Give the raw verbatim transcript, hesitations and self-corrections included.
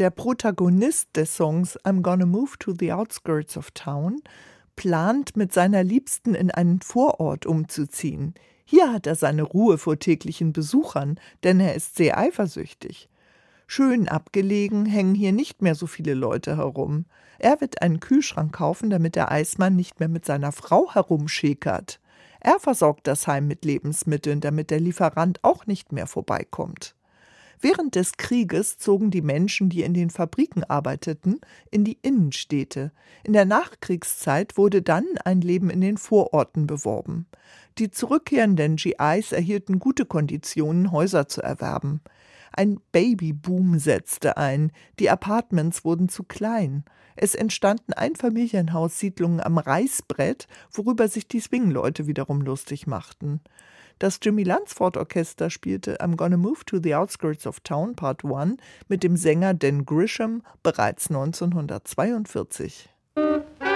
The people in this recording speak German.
Der Protagonist des Songs I'm Gonna Move to the Outskirts of Town plant, mit seiner Liebsten in einen Vorort umzuziehen. Hier hat er seine Ruhe vor täglichen Besuchern, denn er ist sehr eifersüchtig. Schön abgelegen hängen hier nicht mehr so viele Leute herum. Er wird einen Kühlschrank kaufen, damit der Eismann nicht mehr mit seiner Frau herumschäkert. Er versorgt das Heim mit Lebensmitteln, damit der Lieferant auch nicht mehr vorbeikommt. Während des Krieges zogen die Menschen, die in den Fabriken arbeiteten, in die Innenstädte. In der Nachkriegszeit wurde dann ein Leben in den Vororten beworben. Die zurückkehrenden G Is erhielten gute Konditionen, Häuser zu erwerben. Ein Babyboom setzte ein, die Apartments wurden zu klein. Es entstanden Einfamilienhaussiedlungen am Reißbrett, worüber sich die Swing-Leute wiederum lustig machten. Das Jimmy Lunceford Orchester spielte I'm Gonna Move to the Outskirts of Town Part eins mit dem Sänger Dan Grisham bereits neunzehnhundertzweiundvierzig.